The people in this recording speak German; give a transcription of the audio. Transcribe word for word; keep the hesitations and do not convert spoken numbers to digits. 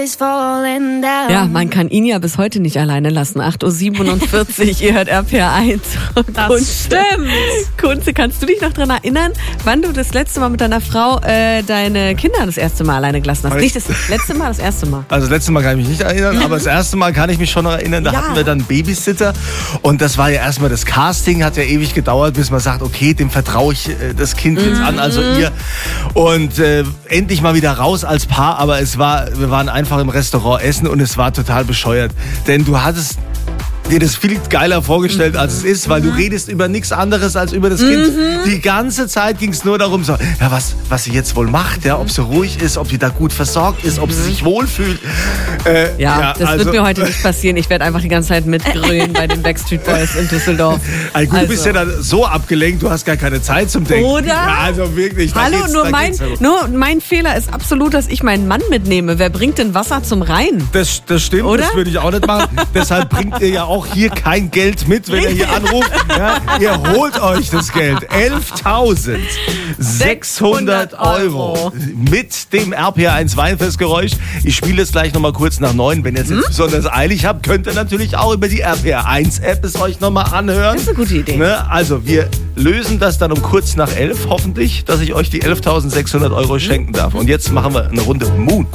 Ja, man kann ihn ja bis heute nicht alleine lassen. acht Uhr siebenundvierzig, ihr hört R P R eins. Das Kunze. stimmt. Kunze, kannst du dich noch daran erinnern, wann du das letzte Mal mit deiner Frau äh, deine Kinder das erste Mal alleine gelassen hast? Weil Nicht das letzte Mal, das erste Mal. Also das letzte Mal kann ich mich nicht erinnern, aber das erste Mal kann ich mich schon noch erinnern. Da Ja. hatten wir dann einen Babysitter und das war ja erstmal das Casting, hat ja ewig gedauert, bis man sagt, okay, dem vertraue ich äh, das Kind jetzt an, also ihr. Und äh, endlich mal wieder raus als Paar, aber es war, wir waren einfach im Restaurant essen und es war total bescheuert. Denn du hattest dir das viel geiler vorgestellt, als es ist, weil du redest über nichts anderes als über das Kind. Die ganze Zeit ging es nur darum, so, ja, was, was sie jetzt wohl macht, ja, ob sie ruhig ist, ob sie da gut versorgt ist, ob sie sich wohlfühlt. Äh, Ja, das also, wird mir heute nicht passieren. Ich werde einfach die ganze Zeit mitgrölen bei den Backstreet Boys in Düsseldorf. Also, gut, Also. du bist ja dann so abgelenkt, du hast gar keine Zeit zum Denken. Oder? Ja, also wirklich. da Hallo, geht's- nur da mein, geht's ja- nur mein Fehler ist absolut, dass ich meinen Mann mitnehme. Wer bringt denn Wasser zum Rhein? Das, das stimmt, Oder? das würde ich auch nicht machen. Deshalb bringt ihr ja auch hier kein Geld mit, wenn ihr hier anruft. Ja, ihr holt euch das Geld. elftausendsechshundert Euro mit dem R P R eins Weinfestgeräusch. Ich spiele es gleich nochmal kurz nach neun. Wenn ihr es jetzt besonders eilig habt, könnt ihr natürlich auch über die R P R eins App es euch nochmal anhören. Das ist eine gute Idee. Ne? Also wir lösen das dann um kurz nach elf, hoffentlich, dass ich euch die elftausendsechshundert Euro schenken darf. Und jetzt machen wir eine Runde Moon.